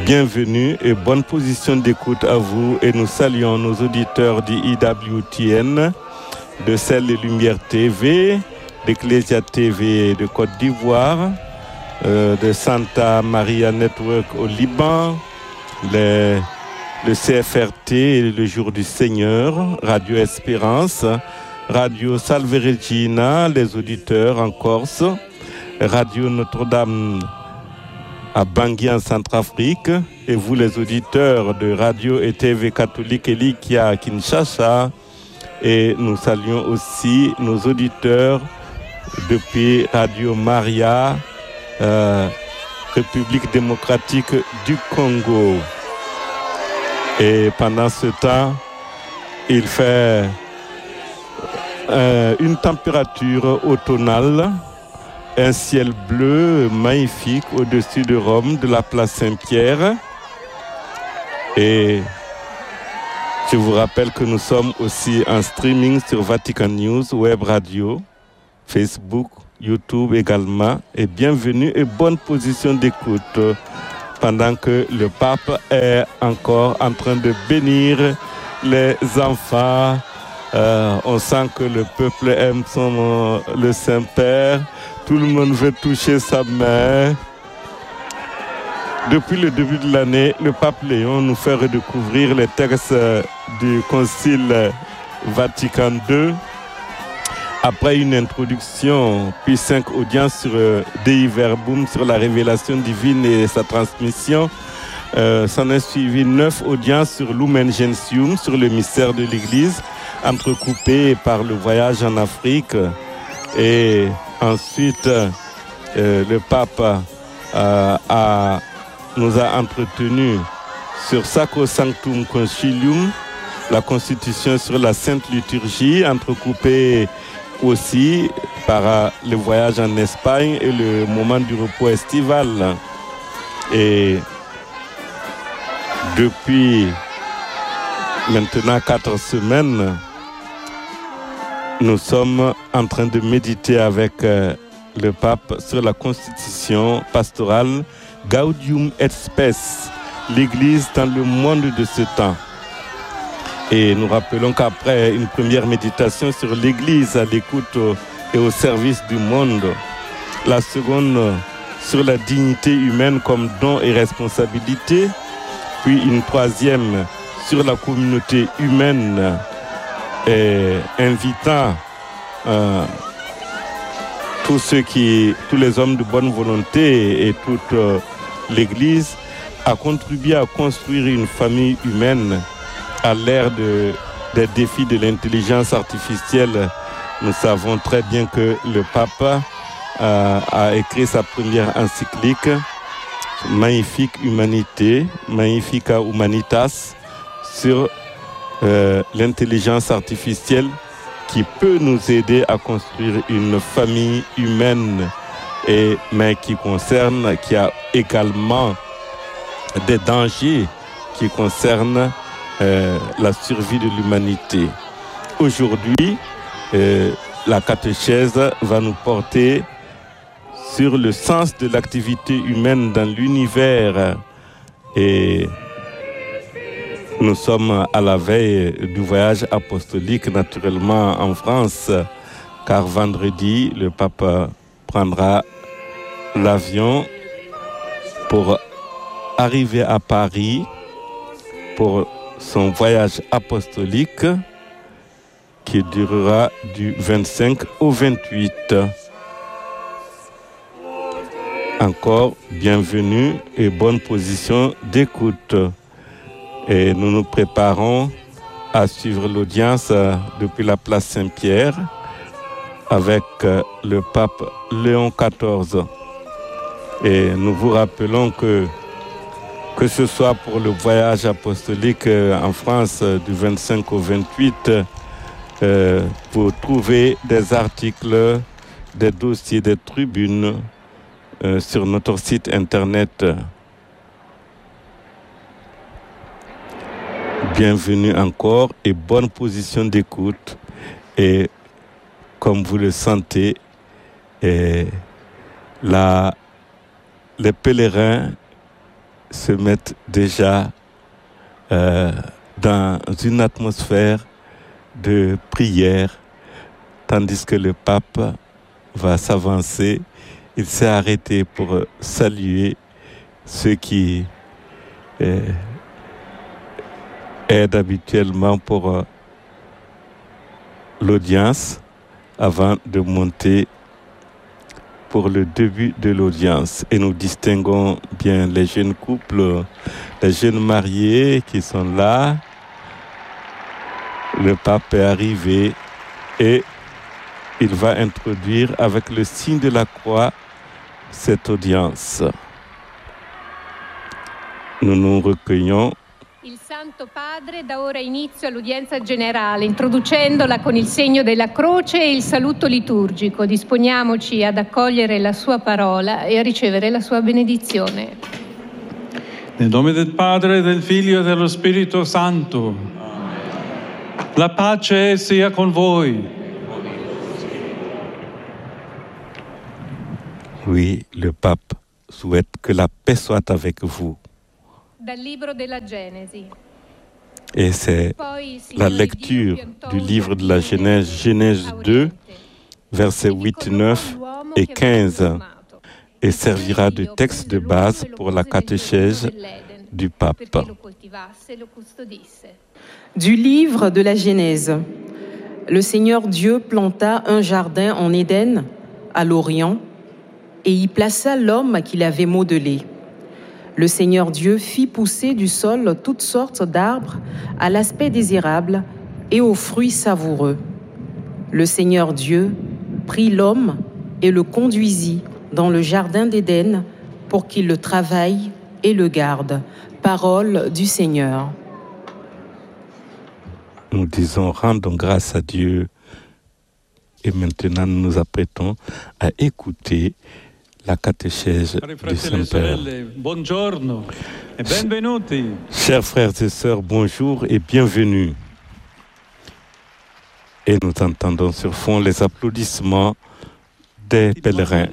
Bienvenue et bonne position d'écoute à vous et nous saluons nos auditeurs d'IWTN, de Celle et Lumière TV, d'Ecclesia TV de Côte d'Ivoire, de Santa Maria Network au Liban, le CFRT et le Jour du Seigneur, Radio Espérance, Radio Salve Regina, les auditeurs en Corse, Radio Notre-Dame à Bangui en Centrafrique, et vous les auditeurs de Radio et TV catholique Elikia à Kinshasa, et nous saluons aussi nos auditeurs depuis Radio Maria, République démocratique du Congo. Et pendant ce temps, il fait une température automnale, un ciel bleu magnifique au-dessus de Rome, de la place Saint-Pierre. Et je vous rappelle que nous sommes aussi en streaming sur Vatican News, Web Radio, Facebook, YouTube également. Et bienvenue et bonne position d'écoute pendant que le pape est encore en train de bénir les enfants. On sent que le peuple aime le Saint-Père. Tout le monde veut toucher sa main. Depuis le début de l'année, le pape Léon nous fait redécouvrir les textes du Concile Vatican II. Après une introduction, puis 5 audiences sur Dei Verbum, sur la révélation divine et sa transmission, s'en est suivi 9 audiences sur Lumen Gentium, sur le mystère de l'Église, entrecoupées par le voyage en Afrique. Et ensuite, le pape nous a entretenus sur Sacrosanctum Concilium, la constitution sur la Sainte Liturgie, entrecoupée aussi par le voyage en Espagne et le moment du repos estival. Et depuis maintenant 4 semaines, nous sommes en train de méditer avec le pape sur la constitution pastorale Gaudium et Spes, l'Église dans le monde de ce temps. Et nous rappelons qu'après une première méditation sur l'Église à l'écoute et au service du monde, la seconde sur la dignité humaine comme don et responsabilité, puis une troisième sur la communauté humaine, invitant tous les hommes de bonne volonté et toute l'Église à contribuer à construire une famille humaine à l'ère des défis de l'intelligence artificielle. Nous savons très bien que le pape a écrit sa première encyclique, Magnifique Humanité, Magnifica Humanitas, sur l'intelligence artificielle qui peut nous aider à construire une famille humaine, mais qui a également des dangers qui concernent la survie de l'humanité. Aujourd'hui, la catéchèse va nous porter sur le sens de l'activité humaine dans l'univers. Et nous sommes à la veille du voyage apostolique, naturellement en France, car vendredi, le pape prendra l'avion pour arriver à Paris pour son voyage apostolique qui durera du 25 au 28. Encore bienvenue et bonne position d'écoute. Et nous nous préparons à suivre l'audience depuis la place Saint-Pierre avec le pape Léon XIV. Et nous vous rappelons que ce soit pour le voyage apostolique en France du 25 au 28, vous trouvez des articles, des dossiers, des tribunes sur notre site internet. Bienvenue encore et bonne position d'écoute. Et comme vous le sentez, les pèlerins se mettent déjà dans une atmosphère de prière, tandis que le pape va s'avancer. Il s'est arrêté pour saluer ceux qui aident habituellement pour l'audience avant de monter pour le début de l'audience. Et nous distinguons bien les jeunes couples, les jeunes mariés qui sont là. Le pape est arrivé et il va introduire avec le signe de la croix cette audience. Nous nous recueillons. Il Santo Padre dà ora inizio all'udienza generale, introducendola con il segno della croce e il saluto liturgico. Disponiamoci ad accogliere la sua parola e a ricevere la sua benedizione. Nel nome del Padre, del Figlio e dello Spirito Santo. Amen. La pace sia con voi. Oui, le pape souhaite que la paix soit avec vous. Dal libro della Genesi. Et c'est la lecture du livre de la Genèse, Genèse 2, versets 8, 9 et 15, et servira de texte de base pour la catéchèse du pape. Du livre de la Genèse. Le Seigneur Dieu planta un jardin en Éden, à l'Orient, et y plaça l'homme qu'il avait modelé. Le Seigneur Dieu fit pousser du sol toutes sortes d'arbres à l'aspect désirable et aux fruits savoureux. Le Seigneur Dieu prit l'homme et le conduisit dans le jardin d'Éden pour qu'il le travaille et le garde. Parole du Seigneur. Nous disons, rendons grâce à Dieu. Et maintenant, nous nous apprêtons à écouter la catéchèse du Saint-Père. Chers frères et sœurs, bonjour et bienvenue. Et nous entendons sur fond les applaudissements des pèlerins.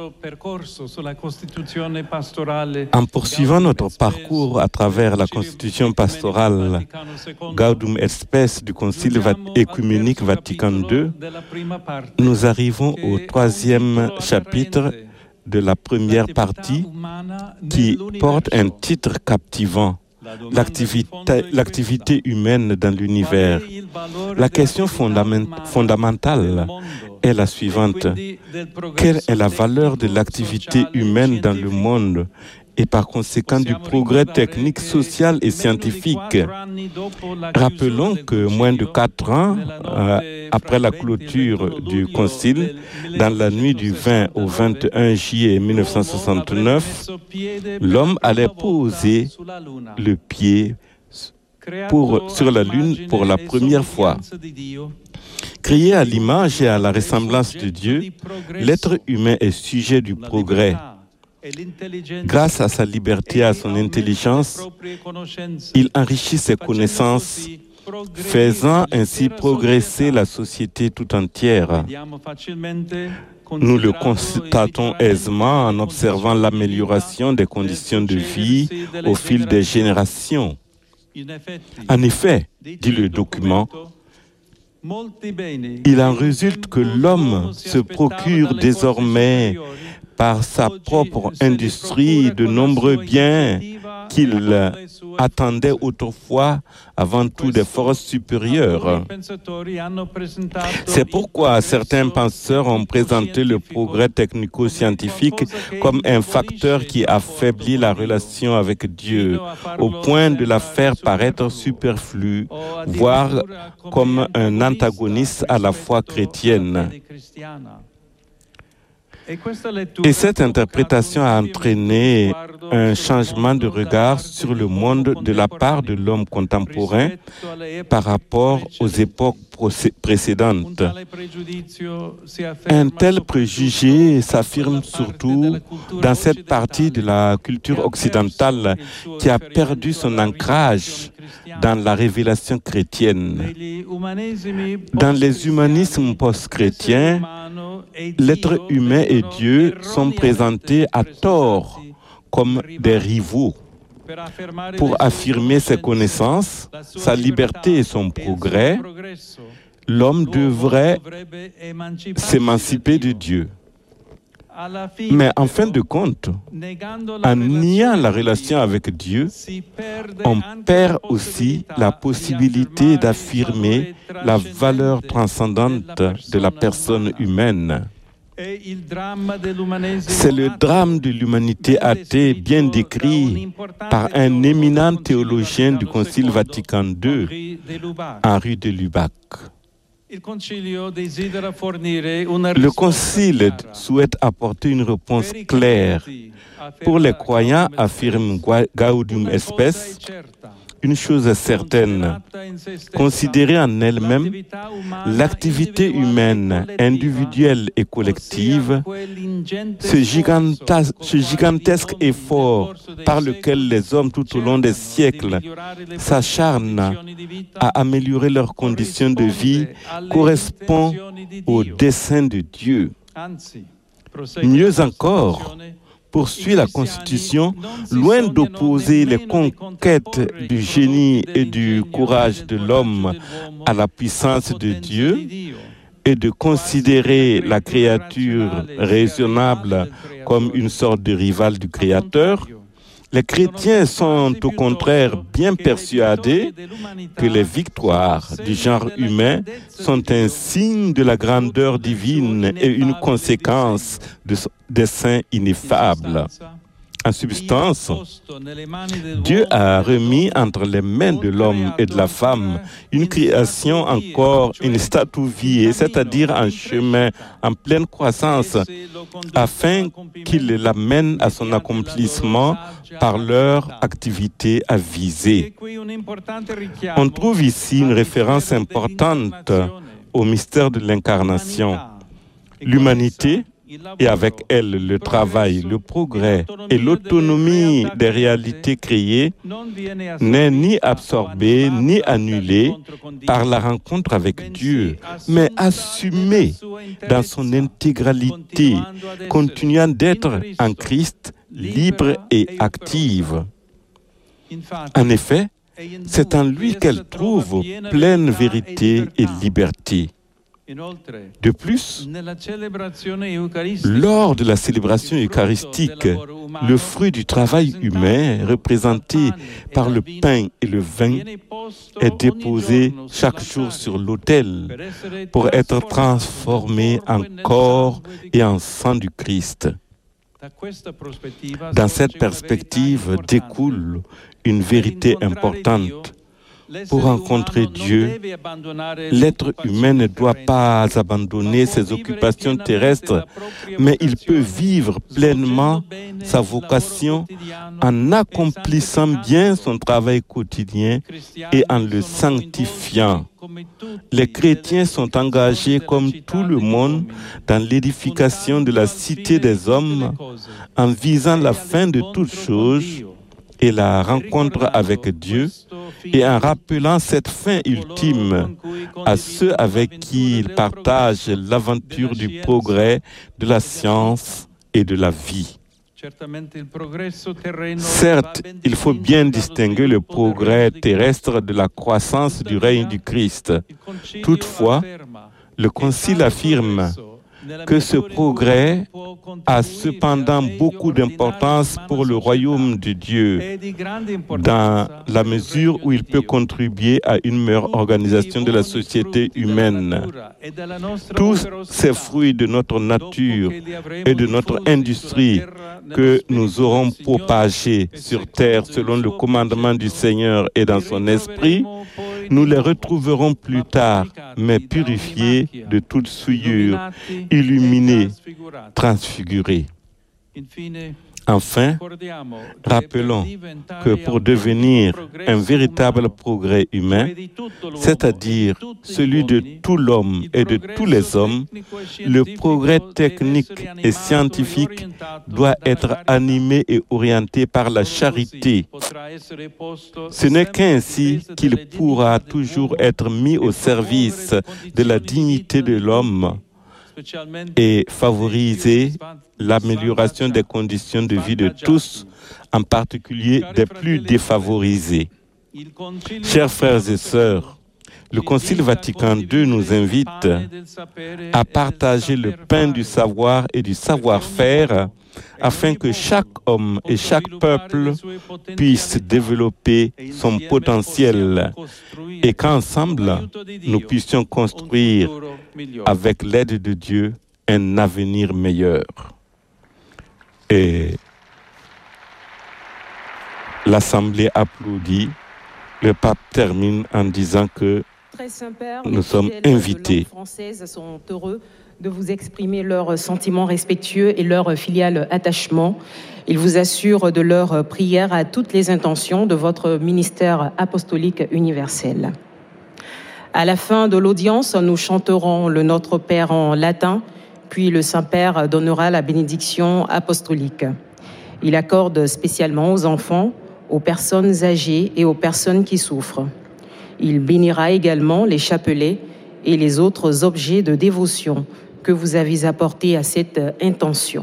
En poursuivant notre parcours à travers la Constitution pastorale Gaudium et Spes du Concile Œcuménique Vatican II, nous arrivons au 3e chapitre de la première partie qui porte un titre captivant, l'activité humaine dans l'univers. La question fondamentale est la suivante. Quelle est la valeur de l'activité humaine dans le monde et par conséquent du progrès technique, social et scientifique? Rappelons que moins de 4 ans après la clôture du Concile, dans la nuit du 20 au 21 juillet 1969, l'homme allait poser le pied sur la Lune pour la première fois. Créé à l'image et à la ressemblance de Dieu, l'être humain est sujet du progrès. Grâce à sa liberté et à son intelligence, il enrichit ses connaissances, faisant ainsi progresser la société tout entière. Nous le constatons aisément en observant l'amélioration des conditions de vie au fil des générations. En effet, dit le document, il en résulte que l'homme se procure désormais par sa propre industrie de nombreux biens qu'il attendait autrefois avant tout des forces supérieures. C'est pourquoi certains penseurs ont présenté le progrès technico-scientifique comme un facteur qui affaiblit la relation avec Dieu, au point de la faire paraître superflue, voire comme un antagoniste à la foi chrétienne. Et cette interprétation a entraîné un changement de regard sur le monde de la part de l'homme contemporain par rapport aux époques précédentes. Un tel préjugé s'affirme surtout dans cette partie de la culture occidentale qui a perdu son ancrage dans la révélation chrétienne. Dans les humanismes post-chrétiens, l'être humain et Dieu sont présentés à tort comme des rivaux. Pour affirmer ses connaissances, sa liberté et son progrès, l'homme devrait s'émanciper de Dieu. Mais en fin de compte, en niant la relation avec Dieu, on perd aussi la possibilité d'affirmer la valeur transcendante de la personne humaine. C'est le drame de l'humanité athée bien décrit par un éminent théologien du Concile Vatican II, Henri de Lubac. Le Concile souhaite apporter une réponse claire. Pour les croyants, affirme Gaudium et Spes, une chose est certaine, considérer en elle-même l'activité humaine, individuelle et collective, ce gigantesque effort par lequel les hommes tout au long des siècles s'acharnent à améliorer leurs conditions de vie, correspond au dessein de Dieu. Mieux encore, poursuit la Constitution, loin d'opposer les conquêtes du génie et du courage de l'homme à la puissance de Dieu et de considérer la créature raisonnable comme une sorte de rival du Créateur. Les chrétiens sont au contraire bien persuadés que les victoires du genre humain sont un signe de la grandeur divine et une conséquence de son dessein ineffable. En substance, Dieu a remis entre les mains de l'homme et de la femme une création encore in statu viae, c'est-à-dire en chemin, en pleine croissance, afin qu'il l'amène à son accomplissement par leur activité avisée. On trouve ici une référence importante au mystère de l'incarnation. L'humanité, et avec elle le travail, le progrès et l'autonomie des réalités créées, n'est ni absorbée ni annulée par la rencontre avec Dieu, mais assumée dans son intégralité, continuant d'être en Christ libre et active. En effet, c'est en lui qu'elle trouve pleine vérité et liberté. De plus, lors de la célébration eucharistique, le fruit du travail humain, représenté par le pain et le vin, est déposé chaque jour sur l'autel pour être transformé en corps et en sang du Christ. Dans cette perspective découle une vérité importante. Pour rencontrer Dieu, l'être humain ne doit pas abandonner ses occupations terrestres, mais il peut vivre pleinement sa vocation en accomplissant bien son travail quotidien et en le sanctifiant. Les chrétiens sont engagés comme tout le monde dans l'édification de la cité des hommes en visant la fin de toutes choses et la rencontre avec Dieu, et en rappelant cette fin ultime à ceux avec qui ils partagent l'aventure du progrès, de la science et de la vie. Certes, il faut bien distinguer le progrès terrestre de la croissance du règne du Christ. Toutefois, le Concile affirme que ce progrès a cependant beaucoup d'importance pour le royaume de Dieu, dans la mesure où il peut contribuer à une meilleure organisation de la société humaine. Tous ces fruits de notre nature et de notre industrie que nous aurons propagés sur terre selon le commandement du Seigneur et dans son esprit, nous les retrouverons plus tard, mais purifiés de toute souillure, illuminés, transfigurés. Enfin, rappelons que pour devenir un véritable progrès humain, c'est-à-dire celui de tout l'homme et de tous les hommes, le progrès technique et scientifique doit être animé et orienté par la charité. Ce n'est qu'ainsi qu'il pourra toujours être mis au service de la dignité de l'homme, et favoriser l'amélioration des conditions de vie de tous, en particulier des plus défavorisés. Chers frères et sœurs, le Concile Vatican II nous invite à partager le pain du savoir et du savoir-faire afin que chaque homme et chaque peuple puisse développer son potentiel et qu'ensemble, nous puissions construire, avec l'aide de Dieu, un avenir meilleur. Et l'Assemblée applaudit. Le pape termine en disant que nous sommes invités. Les françaises sont heureux de vous exprimer leurs sentiments respectueux et leur filial attachement. Ils vous assurent de leur prière à toutes les intentions de votre ministère apostolique universel. À la fin de l'audience, nous chanterons le Notre Père en latin, puis le Saint-Père donnera la bénédiction apostolique. Il accorde spécialement aux enfants, aux personnes âgées et aux personnes qui souffrent. Il bénira également les chapelets et les autres objets de dévotion que vous avez apportés à cette intention.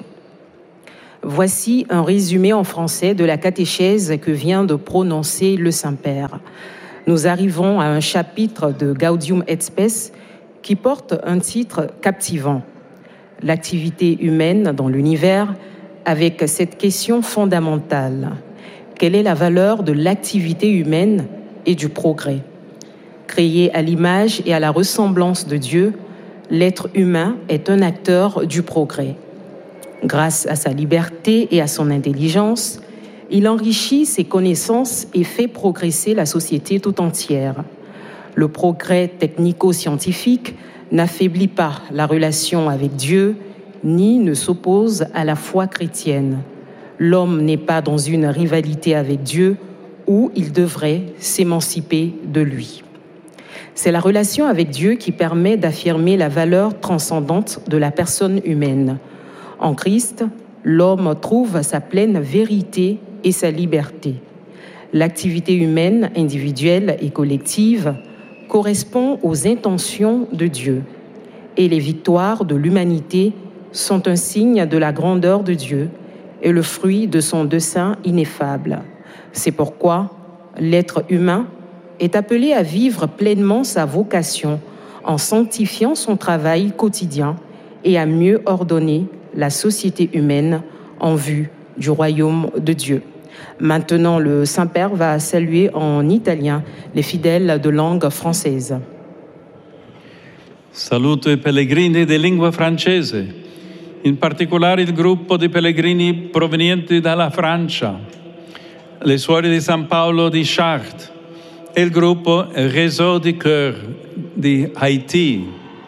Voici un résumé en français de la catéchèse que vient de prononcer le Saint-Père. Nous arrivons à un chapitre de Gaudium et Spes qui porte un titre captivant. L'activité humaine dans l'univers, avec cette question fondamentale. Quelle est la valeur de l'activité humaine et du progrès? Créé à l'image et à la ressemblance de Dieu, l'être humain est un acteur du progrès. Grâce à sa liberté et à son intelligence, il enrichit ses connaissances et fait progresser la société tout entière. Le progrès technico-scientifique n'affaiblit pas la relation avec Dieu, ni ne s'oppose à la foi chrétienne. L'homme n'est pas dans une rivalité avec Dieu où il devrait s'émanciper de lui. C'est la relation avec Dieu qui permet d'affirmer la valeur transcendante de la personne humaine. En Christ, l'homme trouve sa pleine vérité et sa liberté. L'activité humaine, individuelle et collective, correspond aux intentions de Dieu. Et les victoires de l'humanité sont un signe de la grandeur de Dieu et le fruit de son dessein ineffable. C'est pourquoi l'être humain est appelé à vivre pleinement sa vocation en sanctifiant son travail quotidien et à mieux ordonner la société humaine en vue du royaume de Dieu. Maintenant, le Saint-Père va saluer en italien les fidèles de langue française. Saluto i pellegrini di lingua francese, in particolare il gruppo di pellegrini provenienti dalla Francia, le suore di San Paolo di Chartres e il gruppo Réseau du Cœur di Haiti.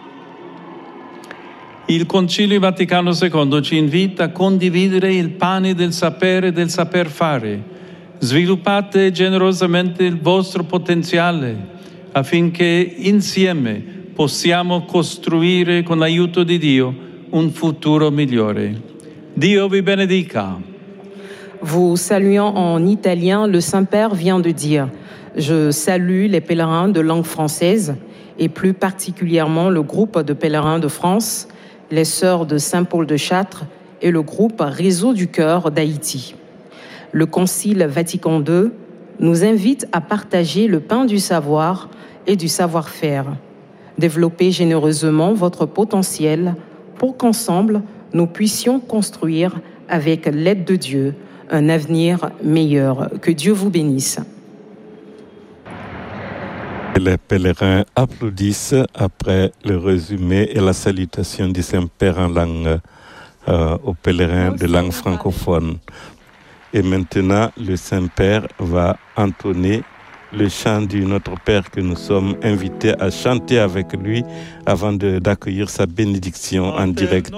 Il Concilio Vaticano II ci invita a condividere il pane del sapere e del saper fare. Sviluppate generosamente il vostro potenziale affinché insieme possiamo costruire con l'aiuto di Dio un futuro migliore. Dio vi benedica. Vous saluant en italien, le Saint-Père vient de dire « Je salue les pèlerins de langue française et plus particulièrement le groupe de pèlerins de France, les Sœurs de Saint-Paul de Chartres et le groupe Réseau du Cœur d'Haïti. Le Concile Vatican II nous invite à partager le pain du savoir et du savoir-faire. Développez généreusement votre potentiel pour qu'ensemble, nous puissions construire, avec l'aide de Dieu, un avenir meilleur. Que Dieu vous bénisse. Les pèlerins applaudissent après le résumé et la salutation du Saint-Père en langue aux pèlerins de langue francophone. Et maintenant, le Saint-Père va entonner le chant du Notre Père que nous sommes invités à chanter avec lui avant d'accueillir sa bénédiction en direct.